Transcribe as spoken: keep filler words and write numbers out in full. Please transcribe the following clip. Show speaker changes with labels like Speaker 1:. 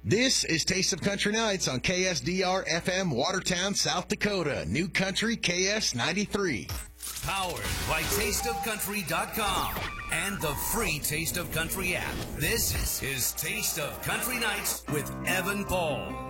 Speaker 1: This is Taste of Country Nights on K S D R F M, Watertown, South Dakota. New Country K S ninety-three.
Speaker 2: Powered by taste of country dot com and the free Taste of Country app. This is Taste of Country Nights with Evan Paul.